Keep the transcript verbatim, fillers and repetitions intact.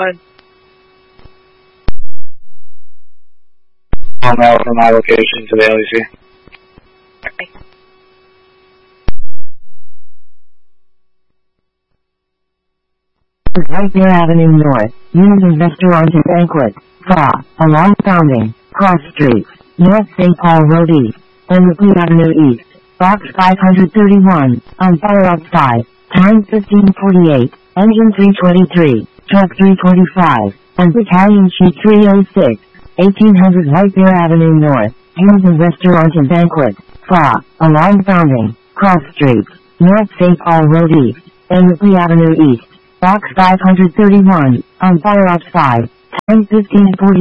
ahead. On now from my location to the L E C. Okay. Right Bear Avenue North, Unison Restaurant and Banquet, F A, along Founding, Cross Street, North Saint Paul Road East, and Ripley Avenue East, Box five thirty-one, on fire outside, time fifteen forty-eight, engine three twenty-three, truck three twenty-five, and battalion sheet three oh six, eighteen hundred White Bear Avenue North, Unison Restaurant and Banquet, F A, along Founding, Cross Street, North Saint Paul Road East, and Ripley Avenue East, Box five thirty-one, on fire outside, time fifteen forty-eight.